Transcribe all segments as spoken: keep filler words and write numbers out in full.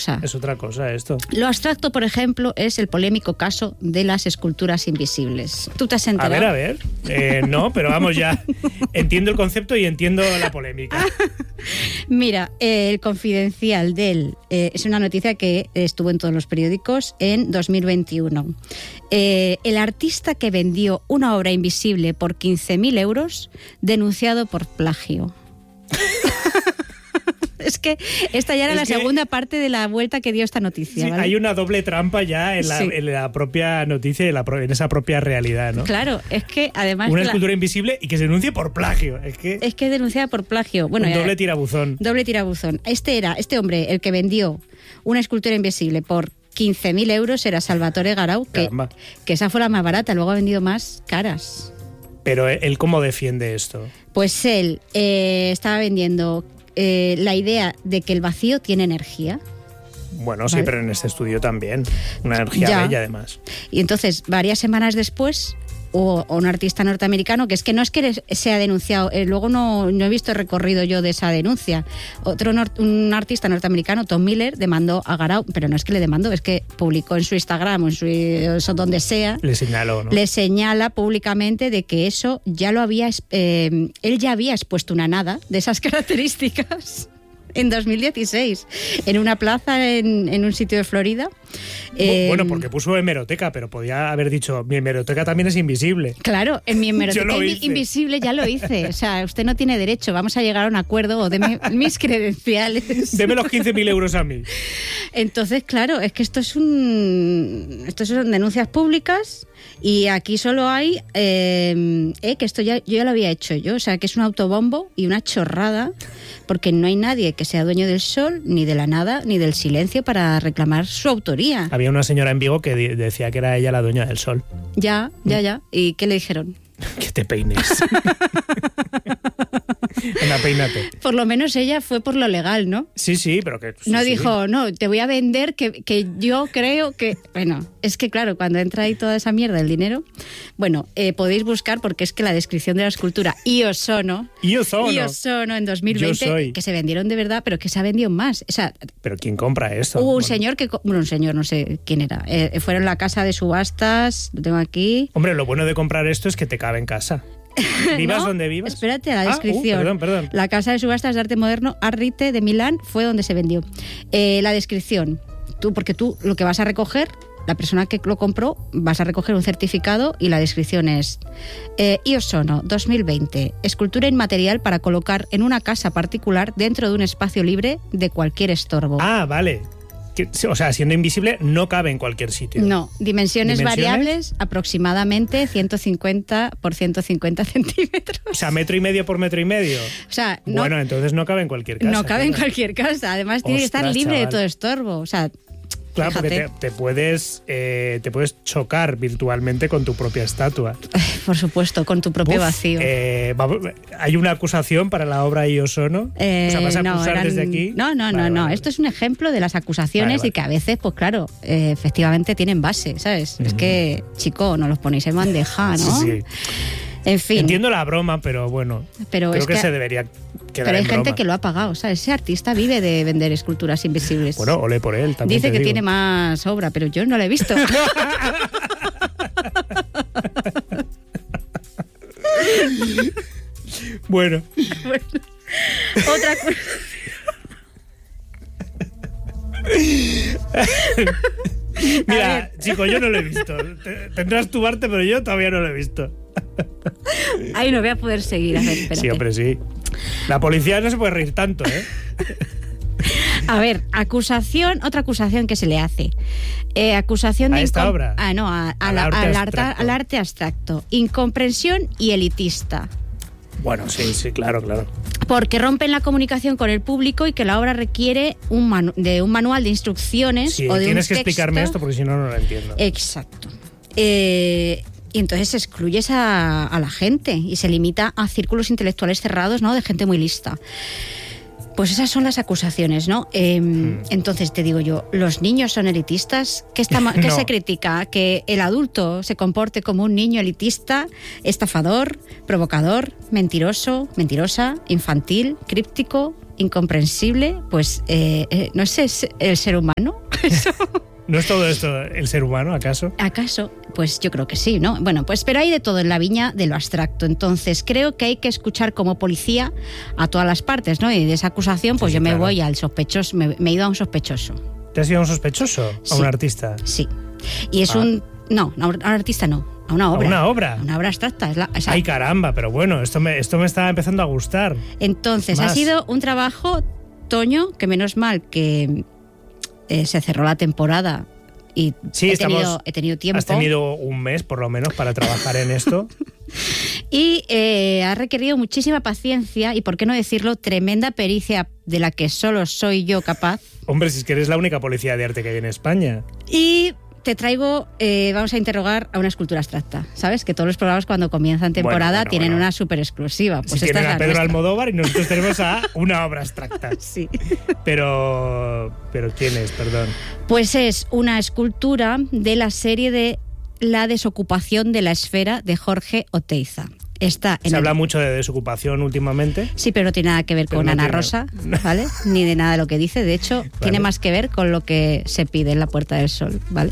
cosa. Es otra cosa esto. Lo abstracto, por ejemplo, es el polémico caso de las esculturas invisibles. ¿Tú te has enterado? A ver, a ver. Eh, no, pero vamos ya. Entiendo el concepto y entiendo la polémica. Mira, eh, el Confidencial del eh, es una noticia que estuvo en todos los periódicos en dos mil veintiuno. Eh, el artista que vendió una obra invisible por quince mil euros, denunciado por plagio. Es que esta ya era es la segunda parte de la vuelta que dio esta noticia. Sí, ¿vale? Hay una doble trampa ya en la, sí. en la propia noticia, en, la, en esa propia realidad, ¿no? Claro, es que además... Una que escultura la... invisible y que se denuncie por plagio. Es que es que es denunciada por plagio. Bueno, un doble eh, tirabuzón. Doble tirabuzón. Este era, este hombre, el que vendió una escultura invisible por quince mil euros, era Salvatore Garau, que, que esa fue la más barata, luego ha vendido más caras. Pero él, ¿cómo defiende esto? Pues él eh, estaba vendiendo... Eh, la idea de que el vacío tiene energía. Bueno, sí, ¿vale? Pero en este estudio también. Una energía ya. bella, además. Y entonces, varias semanas después, o, o un artista norteamericano, que es que no es que sea denunciado, eh, luego no, no he visto el recorrido yo de esa denuncia. Otro nor, un artista norteamericano, Tom Miller, demandó a Garau, pero no es que le demandó, es que publicó en su Instagram o en su eso, donde sea. Le señaló, ¿no? Le señala públicamente de que eso ya lo había, eh, él ya había expuesto una nada de esas características en dos mil dieciséis, en una plaza en, en un sitio de Florida. Bueno, eh, porque puso hemeroteca, pero podía haber dicho, mi hemeroteca también es invisible. Claro, en mi hemeroteca invisible ya lo hice. O sea, usted no tiene derecho, vamos a llegar a un acuerdo o deme mis credenciales. Deme los quince mil euros a mí. Entonces, claro, es que esto es un... Esto son denuncias públicas y aquí solo hay... Eh, eh, que esto ya, yo ya lo había hecho yo, o sea, que es un autobombo y una chorrada, porque no hay nadie que sea dueño del sol, ni de la nada, ni del silencio para reclamar su autoría. Había una señora en Vigo que decía que era ella la dueña del sol. Ya, ya, ya. ¿Y qué le dijeron? Que te peines. Anda, peínate. Por lo menos ella fue por lo legal, ¿no? Sí, sí, pero que... Sí, no sí. dijo, no, te voy a vender que, que yo creo que... Bueno, es que claro, cuando entra ahí toda esa mierda, el dinero... Bueno, eh, podéis buscar, porque es que la descripción de la escultura Io sono... Io sono. Io sono en dos mil veinte, que se vendieron de verdad, pero que se ha vendido más. O sea, ¿pero quién compra esto? Hubo un bueno. señor que... Bueno, un señor, no sé quién era. Eh, fueron a la casa de subastas, lo tengo aquí... Hombre, lo bueno de comprar esto es que te cabe en casa. ¿Vivas no, donde vivas? Espérate a la descripción. Ah, uh, perdón, perdón. La Casa de Subastas de Arte Moderno Arrite de Milán fue donde se vendió. Eh, la descripción. Tú, porque tú lo que vas a recoger, la persona que lo compró, vas a recoger un certificado y la descripción es eh, Io sono dos mil veinte, escultura inmaterial para colocar en una casa particular dentro de un espacio libre de cualquier estorbo. Ah, vale. Que, o sea, siendo invisible no cabe en cualquier sitio. No, dimensiones, ¿Dimensiones? variables, aproximadamente ciento cincuenta por ciento cincuenta centímetros. O sea, metro y medio por metro y medio. O sea, no, bueno, entonces no cabe en cualquier casa. No cabe claro. en cualquier casa. Además, tiene Ostras, que estar libre chaval. de todo estorbo. O sea, claro, fíjate. porque te, te, puedes, eh, te puedes chocar virtualmente con tu propia estatua. Por supuesto, con tu propio Uf, vacío. Eh, ¿Hay una acusación para la obra Io sono? Eh, o sea, ¿vas a no, acusar eran... desde aquí? No, no, no, vale, no. vale. Esto es un ejemplo de las acusaciones vale, vale. y que a veces, pues claro, eh, efectivamente tienen base, ¿sabes? Uh-huh. Es que, chico, no los ponéis en bandeja, ¿no? Sí, sí. En fin. Entiendo la broma, pero bueno, pero creo es que, que se debería quedar Pero hay en gente broma. que lo ha pagado, o sea, ese artista vive de vender esculturas invisibles. Bueno, ole por él, también Dice te que digo. tiene más obra, pero yo no la he visto. Bueno. bueno. Otra cosa. Mira, chico, yo no lo he visto. Tendrás tu arte, pero yo todavía no lo he visto. Ay, no voy a poder seguir. A ver, espérate. Sí, hombre, sí. La policía no se puede reír tanto, ¿eh? A ver, acusación, otra acusación que se le hace. Eh, acusación de... ¿A esta incom- obra? Ah, no, a, a al, la, arte al, abstracto. arte, al arte abstracto. Incomprensión y elitista. Bueno, sí, sí, claro, claro. Porque rompen la comunicación con el público y que la obra requiere un manu- de un manual de instrucciones Sí, o de tienes un que texto. explicarme esto porque si no, no lo entiendo. Exacto. Eh, y entonces excluyes a, a la gente y se limita a círculos intelectuales cerrados, ¿no? De gente muy lista. Pues esas son las acusaciones, ¿no? Eh, mm. Entonces te digo yo, ¿los niños son elitistas? ¿Qué, está, qué no. se critica? ¿Que el adulto se comporte como un niño elitista, estafador, provocador, mentiroso, mentirosa, infantil, críptico, incomprensible, pues eh, eh, no sé, ¿es el ser humano? Eso. ¿No es todo esto el ser humano, acaso? ¿Acaso? Pues yo creo que sí, ¿no? Bueno, pues pero hay de todo en la viña de lo abstracto. Entonces creo que hay que escuchar como policía a todas las partes, ¿no? Y de esa acusación, pues sí, sí, yo me claro. voy al sospechoso, me, me he ido a un sospechoso. ¿Te has ido a un sospechoso? ¿A sí, un artista? Sí. Y es ah. un... No, a un artista no. A una obra. ¿A una obra? A una obra abstracta. Es la, o sea, ay, caramba, pero bueno, esto me, esto me está empezando a gustar. Entonces, más. Ha sido un trabajo, Toño, que menos mal que eh, se cerró la temporada y sí, he, estamos, tenido, he tenido tiempo. Has tenido un mes, por lo menos, para trabajar en esto. Y eh, ha requerido muchísima paciencia y, por qué no decirlo, tremenda pericia de la que solo soy yo capaz. Hombre, si es que eres la única policía de arte que hay en España. Y... te traigo, eh, vamos a interrogar a una escultura abstracta. ¿Sabes? Que todos los programas cuando comienzan temporada bueno, bueno, tienen bueno. una súper exclusiva. Pues si esta tienen es a Pedro nuestra. Almodóvar y nosotros tenemos a una obra abstracta. Sí. Pero, pero ¿quién es? Perdón. Pues es una escultura de la serie de La desocupación de la esfera de Jorge Oteiza. Está en Se el... habla mucho de desocupación últimamente. Sí, pero no tiene nada que ver pero con no Ana tiene... Rosa, ¿vale? Ni de nada de lo que dice. De hecho, vale. tiene más que ver con lo que se pide en la Puerta del Sol, ¿vale?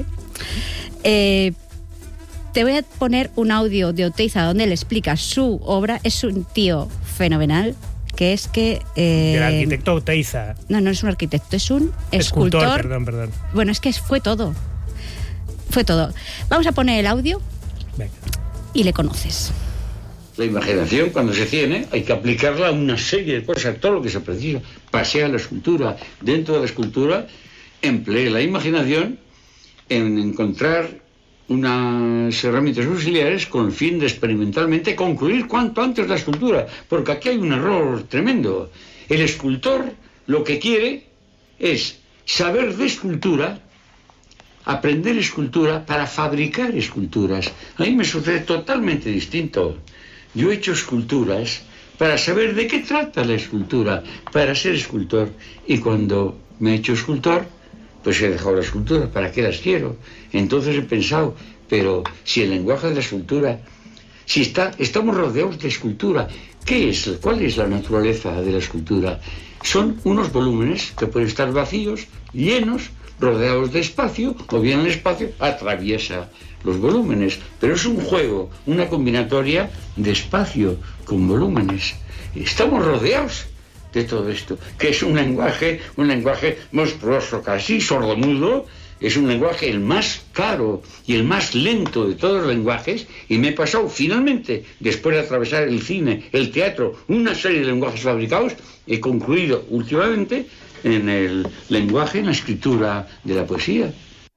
Eh, te voy a poner un audio de Oteiza donde él explica su obra. Es un tío fenomenal, que es que... Eh, Del arquitecto Oteiza. No, no es un arquitecto, es un escultor. Escultor, perdón, perdón. Bueno, es que fue todo. Fue todo. Vamos a poner el audio. Venga. Y le conoces. La imaginación, cuando se tiene, hay que aplicarla a una serie de cosas, todo lo que se precisa. Pasea la escultura. Dentro de la escultura, emplee la imaginación en encontrar unas herramientas auxiliares con el fin de experimentalmente concluir cuanto antes la escultura. Porque aquí hay un error tremendo. El escultor lo que quiere es saber de escultura, aprender escultura para fabricar esculturas. A mí me sucede totalmente distinto. Yo he hecho esculturas para saber de qué trata la escultura, para ser escultor. Y cuando me he hecho escultor, pues he dejado la escultura. ¿Para qué las quiero? Entonces he pensado, pero si el lenguaje de la escultura, si está, estamos rodeados de escultura, ¿qué es? ¿Cuál es la naturaleza de la escultura? Son unos volúmenes que pueden estar vacíos, llenos, rodeados de espacio, o bien el espacio atraviesa los volúmenes, pero es un juego, una combinatoria de espacio con volúmenes. Estamos rodeados de todo esto, que es un lenguaje, un lenguaje monstruoso, casi sordomudo, es un lenguaje el más caro y el más lento de todos los lenguajes, y me he pasado finalmente, después de atravesar el cine, el teatro, una serie de lenguajes fabricados, he concluido últimamente en el lenguaje, en la escritura de la poesía.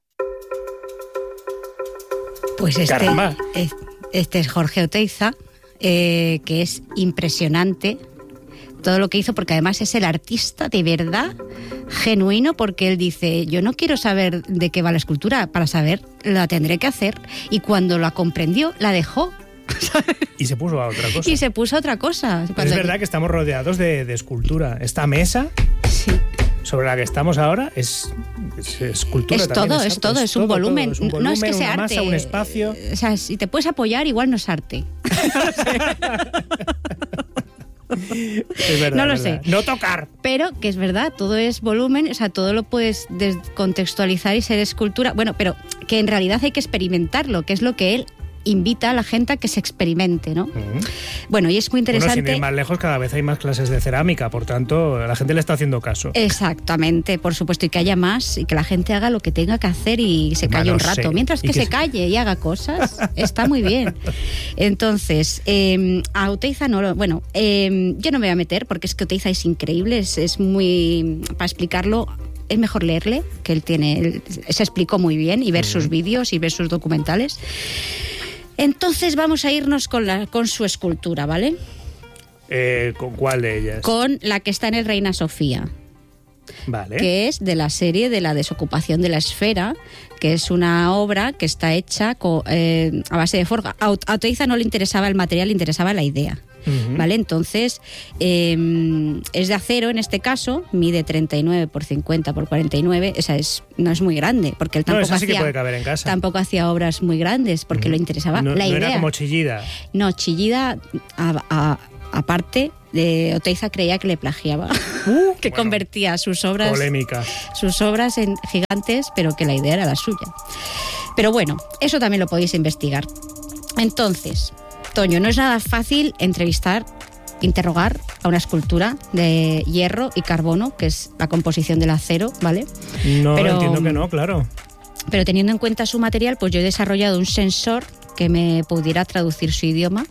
Pues este, este es Jorge Oteiza, eh, que es impresionante todo lo que hizo, porque además es el artista de verdad genuino, porque él dice, yo no quiero saber de qué va la escultura, para saber la tendré que hacer, y cuando la comprendió, la dejó. Y se puso a otra cosa. Y se puso a otra cosa. Es verdad que... que estamos rodeados de, de escultura. Esta mesa... Sí. Sobre la que estamos ahora es, es escultura. Es todo, es, es todo, es, es un todo, volumen. Todo. Es un volumen, no es que sea una arte. Masa, un espacio. O sea, si te puedes apoyar, igual no es arte. No lo sé. Es verdad, no lo es verdad. sé. No tocar. Pero que es verdad, todo es volumen, o sea, todo lo puedes descontextualizar y ser escultura. Bueno, pero que en realidad hay que experimentarlo, que es lo que él invita a la gente a que se experimente, ¿no? Uh-huh. Bueno, y es muy interesante... Bueno, sin ir más lejos, cada vez hay más clases de cerámica, por tanto, la gente le está haciendo caso. Exactamente, por supuesto, y que haya más, y que la gente haga lo que tenga que hacer y se calle bueno, un rato. Sí. Mientras que, que se calle y haga cosas, está muy bien. Entonces, eh, a Oteiza no lo... Bueno, eh, yo no me voy a meter, porque es que Oteiza es increíble, es, es muy... Para explicarlo... Es mejor leerle, que él tiene, él se explicó muy bien, y ver uh-huh. sus vídeos y ver sus documentales. Entonces vamos a irnos con, la, con su escultura, ¿vale? Eh, ¿Con cuál de ellas? Con la que está en el Reina Sofía. Vale. Que es de la serie de la desocupación de la esfera, que es una obra que está hecha con, eh, a base de forja. A Oteiza no le interesaba el material, le interesaba la idea. Uh-huh. ¿Vale? Entonces, eh, es de acero en este caso, mide treinta y nueve por cincuenta por cuarenta y nueve, esa es, no es muy grande, porque él tampoco, no, esa sí hacía, que puede caber en casa. Tampoco hacía obras muy grandes, porque uh-huh. le interesaba no, la no idea. No era como Chillida. No, Chillida, a, a, aparte, de Oteiza creía que le plagiaba. Uh, que bueno, convertía sus obras, polémica. sus obras en gigantes, pero que la idea era la suya. Pero bueno, eso también lo podéis investigar. Entonces, Toño, no es nada fácil entrevistar, interrogar a una escultura de hierro y carbono, que es la composición del acero, ¿vale? No, Pero, entiendo que no, claro. Pero teniendo en cuenta su material, pues yo he desarrollado un sensor que me pudiera traducir su idioma.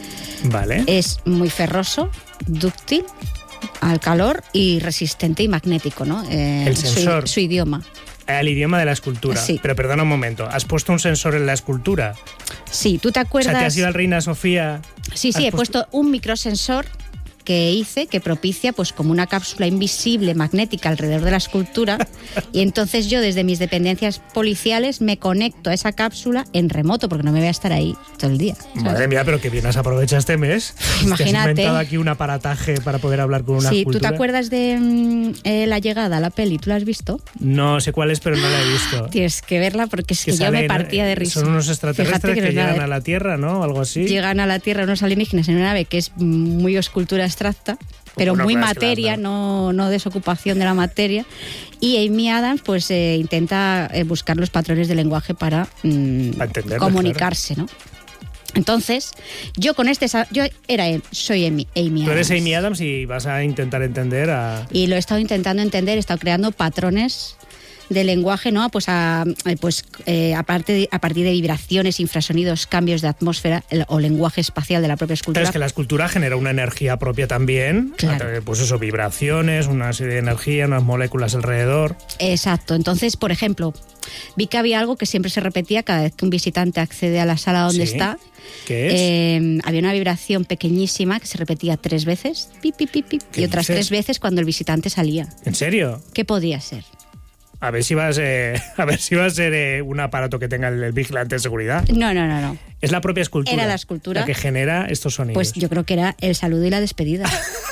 Vale. Es muy ferroso, dúctil al calor y resistente y magnético, ¿no? Eh, El sensor. Su, su idioma. El idioma de la escultura. Sí. Pero perdona un momento, ¿has puesto un sensor en la escultura? Sí, ¿tú te O acuerdas? sea, ¿te has ido al Reina Sofía? Sí, sí, ¿Has he puesto un microsensor que hice que propicia pues como una cápsula invisible magnética alrededor de la escultura y entonces yo desde mis dependencias policiales me conecto a esa cápsula en remoto porque no me voy a estar ahí todo el día, ¿sabes? Madre mía, pero que bien has aprovechado este mes. Imagínate. Te has inventado aquí un aparataje para poder hablar con una Sí, escultura. ¿tú te acuerdas de mm, eh, La Llegada, la peli? ¿Tú la has visto? No sé cuál es, pero no la he visto. Tienes que verla porque es que, yo salen, me partía de risa. Son unos Fíjate extraterrestres que, no es nada llegan de- a la Tierra, ¿no? Algo así. Llegan a la Tierra unos alienígenas en una nave que es muy escultura abstracta, pero Bueno, muy claro, es que materia, las- no, no desocupación de la materia. Y Amy Adams pues eh, intenta eh, buscar los patrones de lenguaje para mm, Para entenderlo, comunicarse, ¿no? Entonces, yo con este... sa- Yo era, soy Amy, Amy Adams. Tú eres Amy Adams y vas a intentar entender a... Y lo he estado intentando entender, he estado creando patrones de lenguaje, ¿no? Pues a, eh, pues, eh, aparte de- a partir de vibraciones, infrasonidos, cambios de atmósfera el- o lenguaje espacial de la propia Pero escultura. es que la escultura genera una energía propia también. Claro. a través, pues eso, vibraciones, una serie de energía, unas moléculas alrededor. Exacto. Entonces, por ejemplo, vi que había algo que siempre se repetía cada vez que un visitante accede a la sala donde Sí. está. ¿Qué es? Eh, había una vibración pequeñísima que se repetía tres veces, pip, pip, pip, pip, ¿Qué y otras dices? tres veces cuando el visitante salía. ¿En serio? ¿Qué podía ser? A ver si vas, eh, a ver si va a ser eh, un aparato que tenga el, el vigilante de seguridad. No, no, no, no. Es la propia escultura. Era la escultura. La que genera estos sonidos. Pues yo creo que era el saludo y la despedida.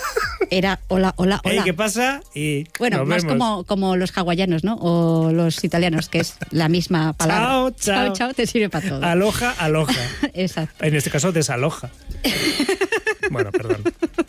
Era hola, hola, Ey, hola. ¿qué pasa? Y Bueno, nos más vemos. como, como los hawaianos, ¿no? O los italianos, que es la misma palabra. Chao, chao. Chao, chao, te sirve para todo. Aloja, aloja. Exacto. En este caso, desaloja. Bueno, perdón.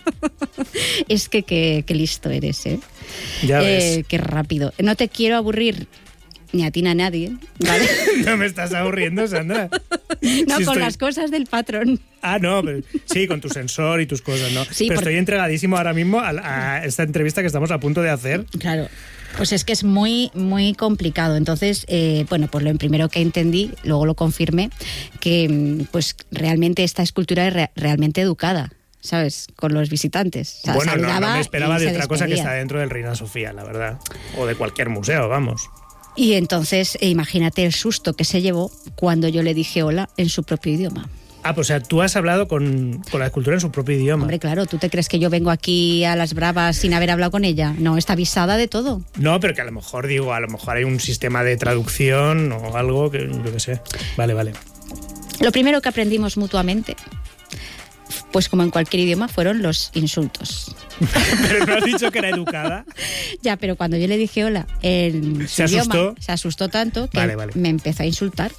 Es que qué qué listo eres, ¿eh? Ya Eh, ves. qué rápido. No te quiero aburrir ni a ti ni a nadie, ¿vale? No me estás aburriendo, Sandra. No, Sí, con estoy- las cosas del patrón. Ah, no, pero- sí, con tu sensor y tus cosas, ¿no? Sí, pero porque- estoy entregadísimo ahora mismo a, a esta entrevista que estamos a punto de hacer. Claro. Pues es que es muy, muy complicado. Entonces, eh, bueno, pues lo primero que entendí, luego lo confirmé, que mm, pues realmente esta escultura es re- realmente educada, ¿sabes? Con los visitantes. O sea, Bueno, no, no saludaba me esperaba y de se otra cosa que despedía. está dentro del Reina Sofía, la verdad. O de cualquier museo, vamos. Y entonces, eh, imagínate el susto que se llevó cuando yo le dije hola en su propio idioma. Ah, pues o sea, tú has hablado con, con la escultura en su propio idioma. Hombre, claro, ¿tú te crees que yo vengo aquí a las bravas sin haber hablado con ella? No, está avisada de todo. No, pero que a lo mejor, digo, a lo mejor hay un sistema de traducción o algo que yo qué sé. Vale, vale. Lo primero que aprendimos mutuamente, pues como en cualquier idioma, fueron los insultos. Pero no has dicho que era educada. Ya, pero cuando yo le dije hola en su Se idioma, asustó. se asustó tanto que Vale, vale. me empezó a insultar.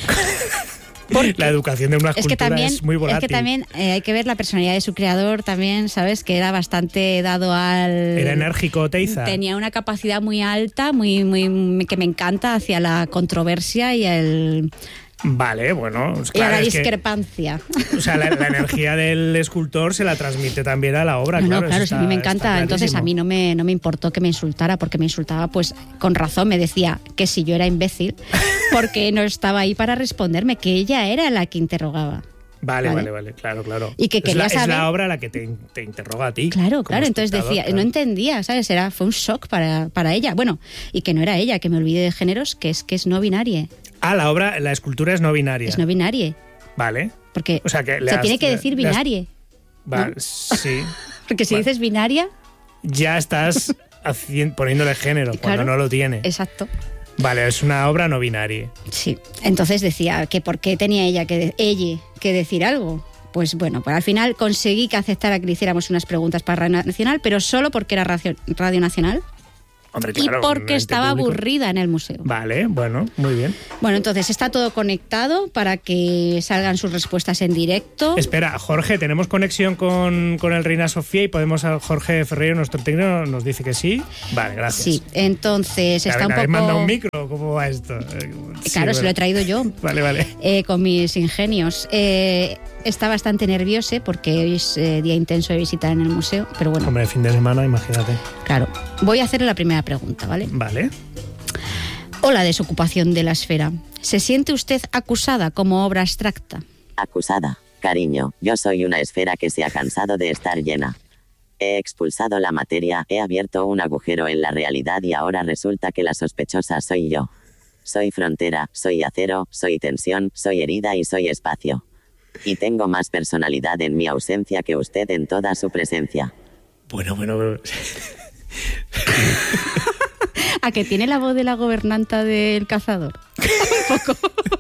La educación de una Es escultura que también, es muy volátil. es que también eh, hay que ver la personalidad de su creador también, ¿sabes? Que era bastante dado al... Era enérgico, Teiza. Tenía una capacidad muy alta, muy, muy que me encanta hacia la controversia y el Vale, bueno. pues y a claro, la es que- discrepancia. o sea, la, la energía del escultor se la transmite también a la obra. No, claro, no, claro, eso sí, a mí me está- encanta. está Entonces a clarísimo. mí no me, no me importó que me insultara, porque me insultaba pues con razón. Me decía que si yo era imbécil, porque no estaba ahí para responderme, que ella era la que interrogaba. Vale, Vale. vale, vale, claro, claro. Y que es, quería la, es saber- la obra la que te, te interroga a ti. Claro, como claro. Entonces espectador, decía, claro. no entendía, ¿sabes? Era, fue un shock para, para ella. Bueno, y que no era ella, que me olvidé de géneros, que es que es no binaria. Ah, la obra, la escultura es no binaria. Es no binaria. Vale. Porque O sea, que le se has- tiene que le- decir le has- binaria. Vale, ¿no? sí. Porque si Vale. dices binaria, Ya estás hacien- poniéndole género Claro. cuando no lo tiene. exacto. Vale, es una obra no binaria. Sí, entonces decía que por qué tenía ella que, de- ella que decir algo. Pues bueno, pues al final conseguí que aceptara que le hiciéramos unas preguntas para Radio Nacional, pero solo porque era Radio, Radio Nacional. Hombre, claro, y porque estaba público. aburrida en el museo. Vale, bueno, muy bien. Bueno, entonces está todo conectado para que salgan sus respuestas en directo. Espera, Jorge, ¿tenemos conexión con, con el Reina Sofía y podemos a Jorge Ferreiro, nuestro técnico, nos dice que sí? Vale, gracias. Sí, entonces está un poco... manda un micro? ¿Cómo va esto? Sí, Claro, bueno. se lo he traído yo. Vale, vale. Eh, con mis ingenios. Eh, está bastante nerviosa porque hoy es eh, día intenso de visitar en el museo, pero bueno, Hombre, fin de semana, imagínate. claro. Voy a hacerle la primera pregunta, ¿vale? Vale. Hola, desocupación de la esfera. ¿Se siente usted acusada como obra abstracta? Acusada. Cariño, yo soy una esfera que se ha cansado de estar llena. He expulsado la materia, he abierto un agujero en la realidad y ahora resulta que la sospechosa soy yo. Soy frontera, soy acero, soy tensión, soy herida y soy espacio. Y tengo más personalidad en mi ausencia que usted en toda su presencia. Bueno, bueno, bueno. ¿A que tiene la voz de la gobernanta del cazador? Un poco.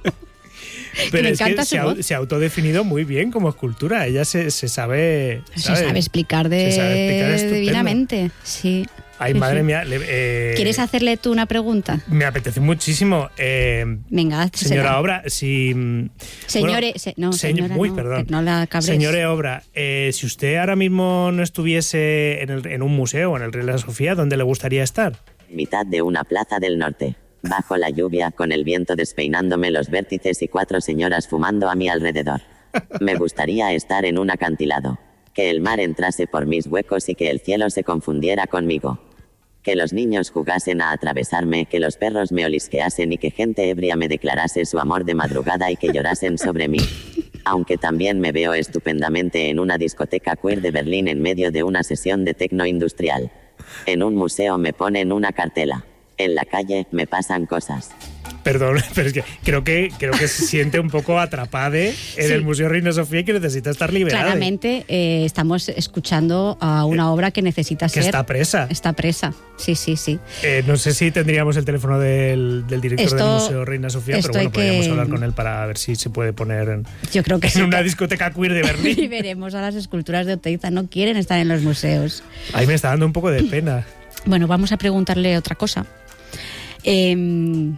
Pero me es encanta que su se ha, voz. se ha autodefinido muy bien como escultura. Ella se, se sabe... Se sabe explicar, de... Se sabe explicar estupendo. divinamente. Sí. Ay, Sí, madre sí. mía. le- eh, ¿Quieres hacerle tú una pregunta? Me apetece muchísimo. Eh, Venga, hazsela. señora Obra, si... Señore, bueno, se- no, señor- señora, uy, no, perdón. que no la cabres. Señore Obra, eh, si usted ahora mismo no estuviese en, el- en un museo, en el Reina Sofía, ¿dónde le gustaría estar? Mitad de una plaza del norte. Bajo la lluvia, con el viento despeinándome los vértices y cuatro señoras fumando a mi alrededor. Me gustaría estar en un acantilado. Que el mar entrase por mis huecos y que el cielo se confundiera conmigo. Que los niños jugasen a atravesarme, que los perros me olisqueasen y que gente ebria me declarase su amor de madrugada y que llorasen sobre mí. Aunque también me veo estupendamente en una discoteca queer de Berlín en medio de una sesión de tecno industrial. En un museo me ponen una cartela. En la calle me pasan cosas. Perdón, pero es que creo que, creo que se siente un poco atrapada en Sí. el Museo Reina Sofía y que necesita estar liberada. Claramente eh, estamos escuchando a una obra que necesita Que ser... está presa. Está presa, sí, sí, sí. Eh, no sé si tendríamos el teléfono del, del director Esto- del Museo Reina Sofía, pero esto bueno, hay podríamos que- hablar con él para ver si se puede poner en, Yo creo que en sí. una discoteca queer de Y Berlín. veremos a las esculturas de Oteiza, no quieren estar en los museos. Ahí me está dando un poco de pena. Bueno, vamos a preguntarle otra cosa. Eh,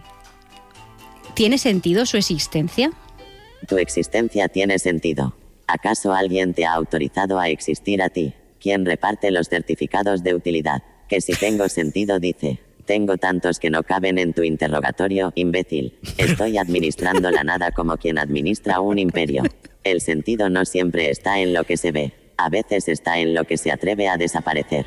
¿Tiene sentido su existencia? Tu existencia tiene sentido. ¿Acaso alguien te ha autorizado a existir a ti? ¿Quién reparte los certificados de utilidad? Que si tengo sentido dice. Tengo tantos que no caben en tu interrogatorio, imbécil. Estoy administrando la nada como quien administra un imperio. El sentido no siempre está en lo que se ve. A veces está en lo que se atreve a desaparecer.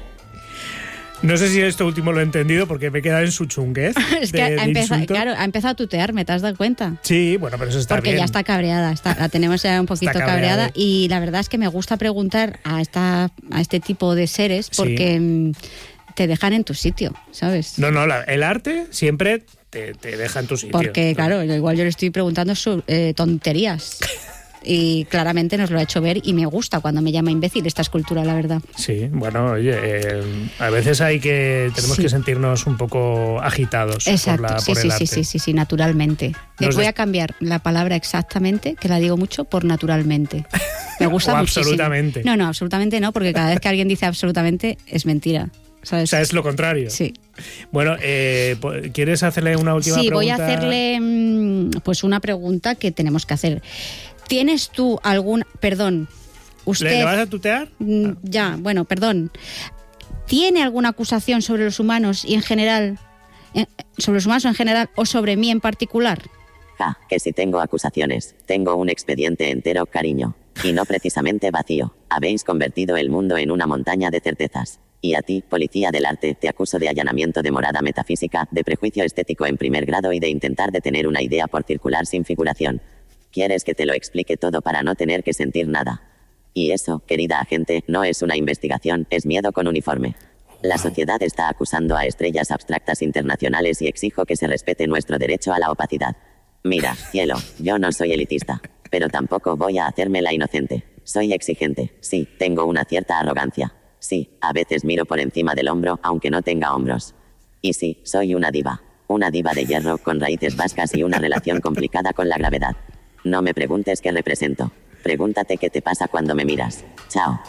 No sé si esto último lo he entendido porque me he quedado en su chunguez. Es que de- ha de empezado, insulto. claro, ha empezado a tutearme, ¿te has dado cuenta? Sí, bueno, pero eso está Porque bien. ya está cabreada, está, la tenemos ya un poquito cabreada. cabreada y la verdad es que me gusta preguntar a esta a este tipo de seres porque mm, te dejan en tu sitio, ¿sabes? No, no, la- el arte siempre te, te deja en tu sitio. Porque, claro, igual yo le estoy preguntando su- eh, tonterías. Y claramente nos lo ha hecho ver y me gusta cuando me llama imbécil esta escultura, la verdad. Sí, bueno, oye, eh, a veces hay que tenemos Sí. que sentirnos un poco agitados Exacto, por, la, sí, por sí, el sí, arte. sí, sí, sí, naturalmente. Nos Voy des- a cambiar la palabra exactamente, que la digo mucho, por naturalmente. Me gusta O muchísimo. absolutamente. No, no, absolutamente no, porque cada vez que alguien dice absolutamente es mentira. ¿Sabes? O sea, es lo contrario. Sí. Bueno, eh, po- ¿quieres hacerle una última Sí, pregunta? voy a hacerle mm, pues una pregunta que tenemos que hacer. ¿Tienes tú algún... Perdón, usted... ¿Le, le vas a tutear? Mm, Ya, bueno, perdón. ¿Tiene alguna acusación sobre los humanos y en general, eh, sobre los humanos en general o sobre mí en particular? Ja, que si tengo acusaciones, tengo un expediente entero, cariño. Y no precisamente vacío. Habéis convertido el mundo en una montaña de certezas. Y a ti, policía del arte, te acuso de allanamiento de morada metafísica, de prejuicio estético en primer grado y de intentar detener una idea por circular sin figuración. ¿Quieres que te lo explique todo para no tener que sentir nada? Y eso, querida agente, no es una investigación, es miedo con uniforme. La sociedad está acusando a estrellas abstractas internacionales y exijo que se respete nuestro derecho a la opacidad. Mira, cielo, yo no soy elitista, pero tampoco voy a hacerme la inocente. Soy exigente, sí, tengo una cierta arrogancia. Sí, a veces miro por encima del hombro, aunque no tenga hombros. Y sí, soy una diva. Una diva de hierro, con raíces vascas y una relación complicada con la gravedad. No me preguntes qué represento. Pregúntate qué te pasa cuando me miras. Chao.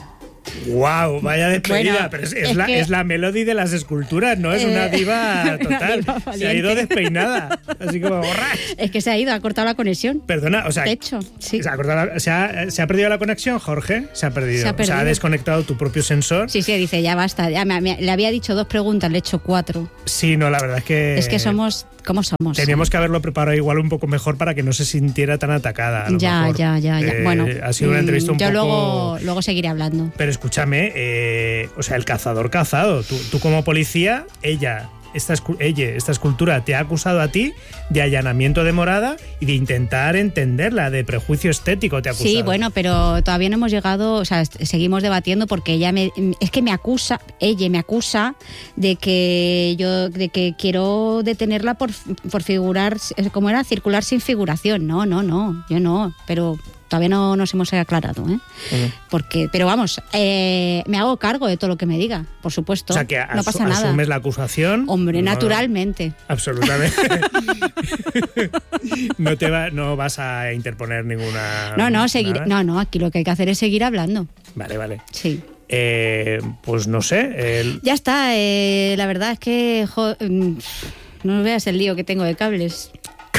¡Guau! Vaya despedida. Bueno, pero es, es es la, que- es la Melody de las esculturas, ¿no? Es una Eh, diva total. diva Se ha valiente. ido despeinada. Así como borras. Es que se ha ido, ha cortado la conexión. Perdona, o sea. De hecho, sí. Se ha, cortado la- se, ha, ¿Se ha perdido la conexión, Jorge? Se ha perdido. Se ha O sea, ha perdido. desconectado tu propio sensor. Sí, sí, dice, ya basta. Ya me- me- le había dicho dos preguntas, le he hecho cuatro. Sí, no, la verdad es que. Es que somos, ¿cómo somos? Teníamos que haberlo preparado igual un poco mejor para que no se sintiera tan atacada. a lo Ya, mejor. ya, ya, ya. Eh, Bueno, ha sido una entrevista un yo poco. luego, luego seguiré hablando. Pero escúchame, eh, o sea, el cazador cazado. Tú, tú como policía, ella esta, escu- ella, esta escultura te ha acusado a ti de allanamiento de morada y de intentar entenderla, de prejuicio estético te ha acusado. Sí, bueno, pero todavía no hemos llegado, o sea, est- seguimos debatiendo porque ella me, es que me acusa, ella me acusa de que yo, de que quiero detenerla por, por figurar, ¿cómo era? Circular sin figuración. No, no, no, yo no, pero todavía no nos hemos aclarado, ¿eh? Uh-huh. Porque, pero vamos, eh, me hago cargo de todo lo que me diga, por supuesto. O sea, que no asu- pasa nada. asumes la acusación. Hombre, No, naturalmente. Absolutamente. no te va, no vas a interponer ninguna. No, no, seguir, nada. no, no, aquí lo que hay que hacer es seguir hablando. Vale, vale. Sí. Eh, pues no sé. el- Ya está, eh, la verdad es que jo- mm, no veas el lío que tengo de cables.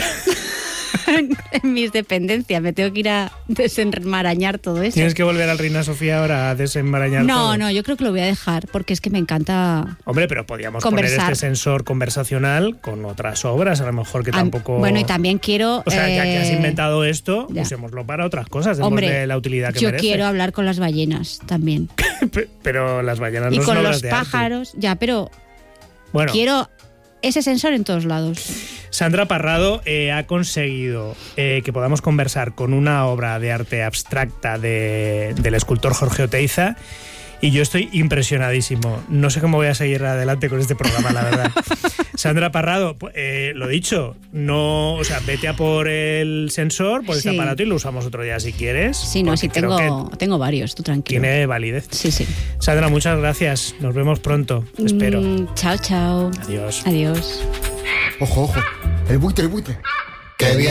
En mis dependencias, me tengo que ir a desenmarañar todo eso. Tienes que volver al Reina Sofía ahora a desenmarañar No, todo. no, yo creo que lo voy a dejar porque es que me encanta. Hombre, pero podíamos Conversar. poner este sensor conversacional con otras obras, a lo mejor que Am- tampoco. Bueno, y también quiero. O sea, ya que has eh, inventado esto, ya. usémoslo para otras cosas, Hombre, de la utilidad que yo merece. quiero hablar con las ballenas también. Pe- Pero las ballenas Y no son con obras los de arte. pájaros, ya, pero Bueno, quiero ese sensor en todos lados. Sandra Parrado eh, ha conseguido eh, que podamos conversar con una obra de arte abstracta de- del escultor Jorge Oteiza y yo estoy impresionadísimo. No sé cómo voy a seguir adelante con este programa, la verdad. Sandra Parrado, eh, lo dicho, no, o sea, vete a por el sensor, por este Sí. aparato y lo usamos otro día si quieres. Sí, no, porque sí, creo tengo, que tengo varios, tú tranquilo. tiene validez. Sí, sí. Sandra, muchas gracias. Nos vemos pronto. Te espero. Mm, chao, chao. Adiós. Adiós. Ojo, ojo. El buitre, el buitre. Qué bien.